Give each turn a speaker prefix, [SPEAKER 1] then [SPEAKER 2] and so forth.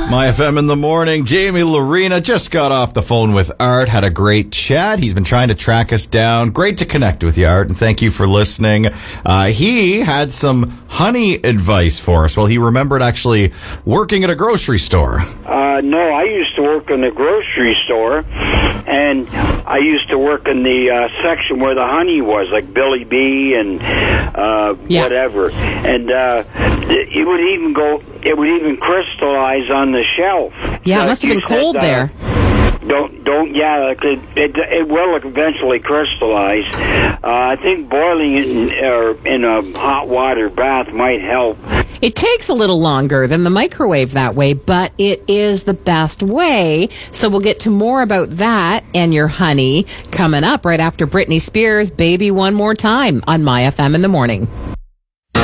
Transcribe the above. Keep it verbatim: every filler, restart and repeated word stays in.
[SPEAKER 1] My F M in the morning. Jamie Lorena just got off the phone with Art, had a great chat. He's been trying to track us down. Great to connect with you, Art, and thank you for listening. Uh, he had some honey advice for us. Well, he remembered actually working at a grocery store.
[SPEAKER 2] Uh, no, I used to work in the grocery store, and I used to work in the uh, section where the honey was, like Billy B and uh,
[SPEAKER 3] yeah.
[SPEAKER 2] whatever. And uh, it would even go, it would even crystallize on the shelf.
[SPEAKER 3] Yeah,
[SPEAKER 2] so
[SPEAKER 3] it must have been cold
[SPEAKER 2] said,
[SPEAKER 3] there.
[SPEAKER 2] Uh, Don't, don't, yeah, it, it, it will eventually crystallize. Uh, I think boiling it in, or in a hot water bath might help.
[SPEAKER 3] It takes a little longer than the microwave that way, but it is the best way. So we'll get to more about that and your honey coming up right after Britney Spears' Baby One More Time on My F M in the morning.